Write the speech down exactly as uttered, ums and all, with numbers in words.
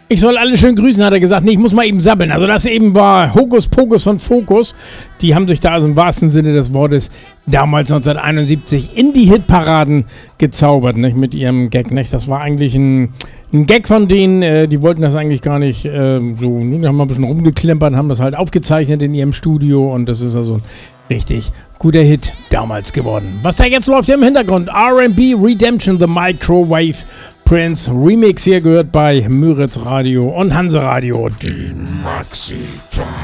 Ich soll alle schön grüßen, hat er gesagt. Nee, ich muss mal eben sabbeln. Also das eben war Hokus Pokus von Focus. Die haben sich da also im wahrsten Sinne des Wortes damals neunzehnhunderteinundsiebzig in die Hitparaden gezaubert, nicht? Mit ihrem Gag, nicht? Das war eigentlich ein, ein Gag von denen, äh, die wollten das eigentlich gar nicht äh, so, die haben mal ein bisschen rumgeklempert, haben das halt aufgezeichnet in ihrem Studio und das ist also ein richtig guter Hit damals geworden. Was da jetzt läuft hier im Hintergrund, R and B Redemption, The Microwave Prince Remix, hier gehört bei Müritz Radio und Hanse Radio. Die Maxi Time.